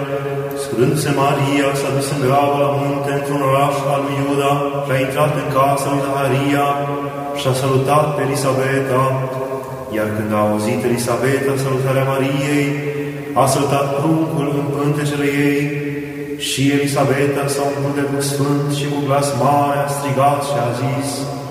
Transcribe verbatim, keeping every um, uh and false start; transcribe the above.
Scurându-se Maria, s-a dus în grabă la munte, într-un oraș al lui Iuda, și a intrat în casa lui Zaharia și a salutat pe Elisabeta. Iar când a auzit Elisabeta salutarea Mariei, a salutat pruncul în pântecele ei și Elisabeta s-a umplut de Duh Sfânt și cu glas mare a strigat și a zis: